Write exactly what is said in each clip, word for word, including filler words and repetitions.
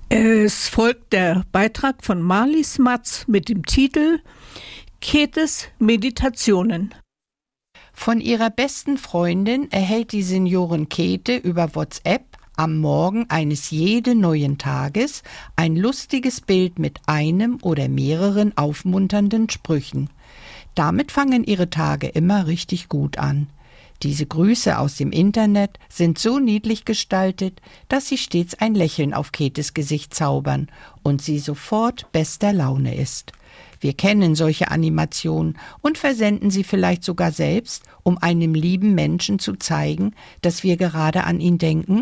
Es folgt der Beitrag von Marlies Matz mit dem Titel Käthes Meditationen. Von ihrer besten Freundin erhält die Seniorin Käthe über WhatsApp am Morgen eines jeden neuen Tages ein lustiges Bild mit einem oder mehreren aufmunternden Sprüchen. Damit fangen ihre Tage immer richtig gut an. Diese Grüße aus dem Internet sind so niedlich gestaltet, dass sie stets ein Lächeln auf Käthes Gesicht zaubern und sie sofort bester Laune ist. Wir kennen solche Animationen und versenden sie vielleicht sogar selbst, um einem lieben Menschen zu zeigen, dass wir gerade an ihn denken.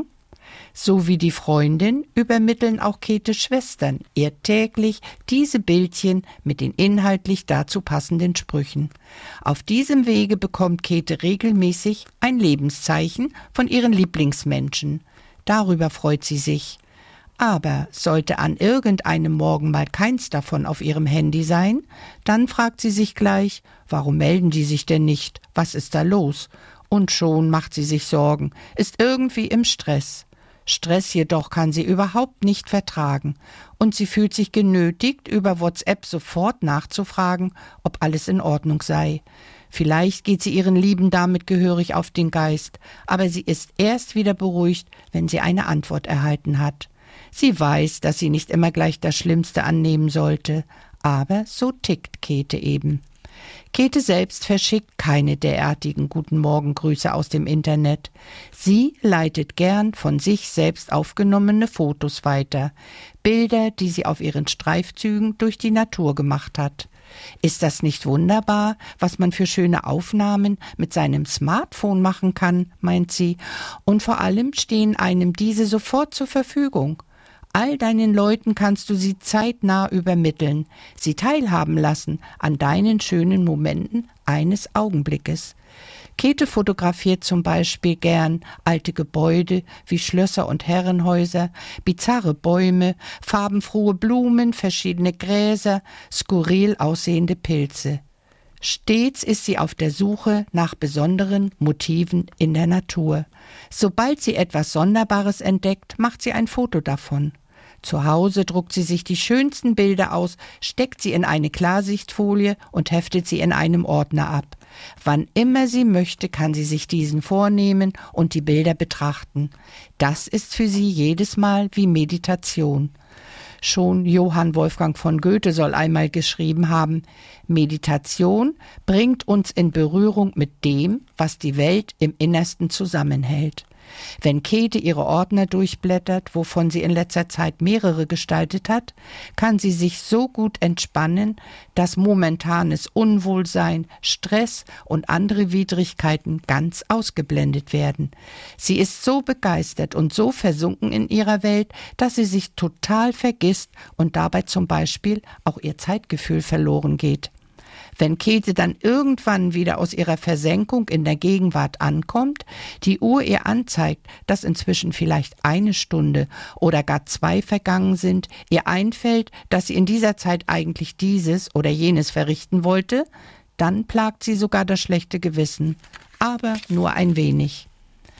So wie die Freundin übermitteln auch Käthes Schwestern ihr täglich diese Bildchen mit den inhaltlich dazu passenden Sprüchen. Auf diesem Wege bekommt Käthe regelmäßig ein Lebenszeichen von ihren Lieblingsmenschen. Darüber freut sie sich. Aber sollte an irgendeinem Morgen mal keins davon auf ihrem Handy sein, dann fragt sie sich gleich, warum melden die sich denn nicht? Was ist da los? Und schon macht sie sich Sorgen, ist irgendwie im Stress. Stress jedoch kann sie überhaupt nicht vertragen und sie fühlt sich genötigt, über WhatsApp sofort nachzufragen, ob alles in Ordnung sei. Vielleicht geht sie ihren Lieben damit gehörig auf den Geist, aber sie ist erst wieder beruhigt, wenn sie eine Antwort erhalten hat. Sie weiß, dass sie nicht immer gleich das Schlimmste annehmen sollte, aber so tickt Käthe eben. Käthe selbst verschickt keine derartigen Guten-Morgen-Grüße aus dem Internet. Sie leitet gern von sich selbst aufgenommene Fotos weiter, Bilder, die sie auf ihren Streifzügen durch die Natur gemacht hat. Ist das nicht wunderbar, was man für schöne Aufnahmen mit seinem Smartphone machen kann, meint sie, und vor allem stehen einem diese sofort zur Verfügung. All deinen Leuten kannst du sie zeitnah übermitteln, sie teilhaben lassen an deinen schönen Momenten eines Augenblickes. Käthe fotografiert zum Beispiel gern alte Gebäude wie Schlösser und Herrenhäuser, bizarre Bäume, farbenfrohe Blumen, verschiedene Gräser, skurril aussehende Pilze. Stets ist sie auf der Suche nach besonderen Motiven in der Natur. Sobald sie etwas Sonderbares entdeckt, macht sie ein Foto davon. Zu Hause druckt sie sich die schönsten Bilder aus, steckt sie in eine Klarsichtfolie und heftet sie in einem Ordner ab. Wann immer sie möchte, kann sie sich diesen vornehmen und die Bilder betrachten. Das ist für sie jedes Mal wie Meditation. Schon Johann Wolfgang von Goethe soll einmal geschrieben haben, Meditation bringt uns in Berührung mit dem, was die Welt im Innersten zusammenhält. Wenn Käthe ihre Ordner durchblättert, wovon sie in letzter Zeit mehrere gestaltet hat, kann sie sich so gut entspannen, dass momentanes Unwohlsein, Stress und andere Widrigkeiten ganz ausgeblendet werden. Sie ist so begeistert und so versunken in ihrer Welt, dass sie sich total vergisst und dabei zum Beispiel auch ihr Zeitgefühl verloren geht. Wenn Käthe dann irgendwann wieder aus ihrer Versenkung in der Gegenwart ankommt, die Uhr ihr anzeigt, dass inzwischen vielleicht eine Stunde oder gar zwei vergangen sind, ihr einfällt, dass sie in dieser Zeit eigentlich dieses oder jenes verrichten wollte, dann plagt sie sogar das schlechte Gewissen, aber nur ein wenig.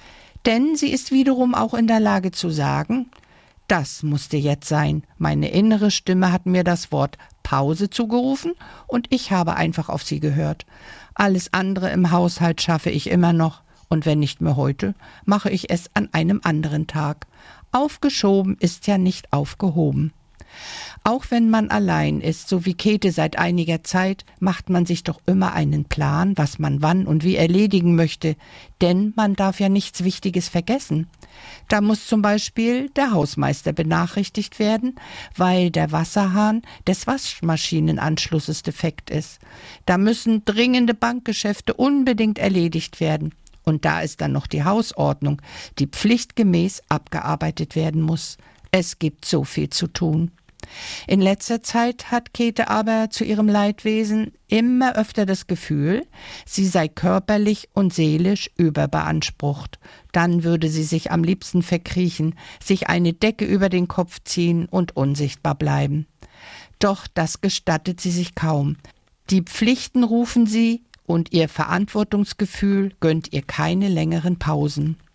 Denn sie ist wiederum auch in der Lage zu sagen, das musste jetzt sein, meine innere Stimme hat mir das Wort Pause zugerufen und ich habe einfach auf sie gehört. Alles andere im Haushalt schaffe ich immer noch und wenn nicht mehr heute, mache ich es an einem anderen Tag. Aufgeschoben ist ja nicht aufgehoben. Auch wenn man allein ist, so wie Käthe seit einiger Zeit, macht man sich doch immer einen Plan, was man wann und wie erledigen möchte, denn man darf ja nichts Wichtiges vergessen. Da muss zum Beispiel der Hausmeister benachrichtigt werden, weil der Wasserhahn des Waschmaschinenanschlusses defekt ist. Da müssen dringende Bankgeschäfte unbedingt erledigt werden. Und da ist dann noch die Hausordnung, die pflichtgemäß abgearbeitet werden muss. Es gibt so viel zu tun. In letzter Zeit hat Käthe aber zu ihrem Leidwesen immer öfter das Gefühl, sie sei körperlich und seelisch überbeansprucht. Dann würde sie sich am liebsten verkriechen, sich eine Decke über den Kopf ziehen und unsichtbar bleiben. Doch das gestattet sie sich kaum. Die Pflichten rufen sie und ihr Verantwortungsgefühl gönnt ihr keine längeren Pausen.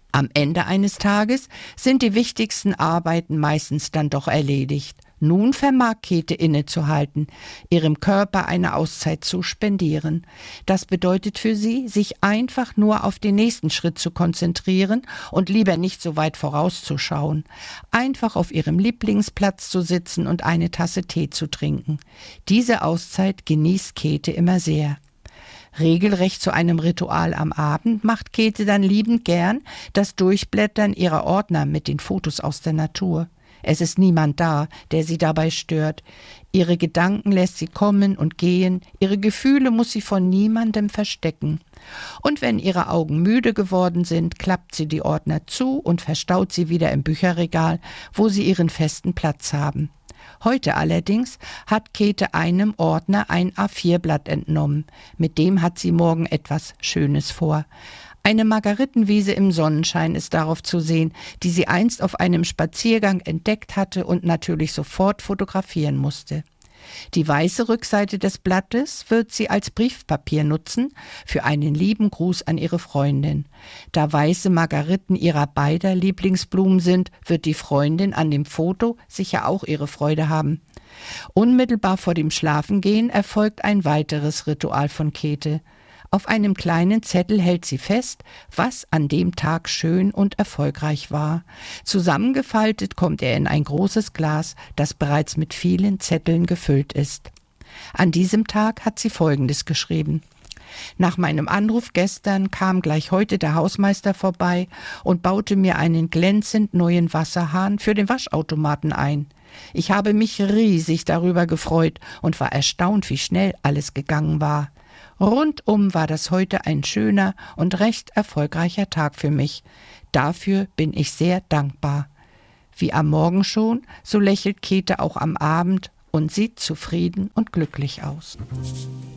Am Ende eines Tages sind die wichtigsten Arbeiten meistens dann doch erledigt. Nun vermag Käthe innezuhalten, ihrem Körper eine Auszeit zu spendieren. Das bedeutet für sie, sich einfach nur auf den nächsten Schritt zu konzentrieren und lieber nicht so weit vorauszuschauen. Einfach auf ihrem Lieblingsplatz zu sitzen und eine Tasse Tee zu trinken. Diese Auszeit genießt Käthe immer sehr. Regelrecht zu einem Ritual am Abend macht Käthe dann liebend gern das Durchblättern ihrer Ordner mit den Fotos aus der Natur. Es ist niemand da, der sie dabei stört. Ihre Gedanken lässt sie kommen und gehen, ihre Gefühle muss sie vor niemandem verstecken. Und wenn ihre Augen müde geworden sind, klappt sie die Ordner zu und verstaut sie wieder im Bücherregal, wo sie ihren festen Platz haben. Heute allerdings hat Käthe einem Ordner ein A vier Blatt entnommen. Mit dem hat sie morgen etwas Schönes vor. Eine Margaritenwiese im Sonnenschein ist darauf zu sehen, die sie einst auf einem Spaziergang entdeckt hatte und natürlich sofort fotografieren musste. Die weiße Rückseite des Blattes wird sie als Briefpapier nutzen für einen lieben Gruß an ihre Freundin. Da weiße Margariten ihrer beider Lieblingsblumen sind, wird die Freundin an dem Foto sicher auch ihre Freude haben. Unmittelbar vor dem Schlafengehen erfolgt ein weiteres Ritual von Käthe. Auf einem kleinen Zettel hält sie fest, was an dem Tag schön und erfolgreich war. Zusammengefaltet kommt er in ein großes Glas, das bereits mit vielen Zetteln gefüllt ist. An diesem Tag hat sie Folgendes geschrieben: Nach meinem Anruf gestern kam gleich heute der Hausmeister vorbei und baute mir einen glänzend neuen Wasserhahn für den Waschautomaten ein. Ich habe mich riesig darüber gefreut und war erstaunt, wie schnell alles gegangen war. Rundum war das heute ein schöner und recht erfolgreicher Tag für mich. Dafür bin ich sehr dankbar. Wie am Morgen schon, so lächelt Käthe auch am Abend und sieht zufrieden und glücklich aus.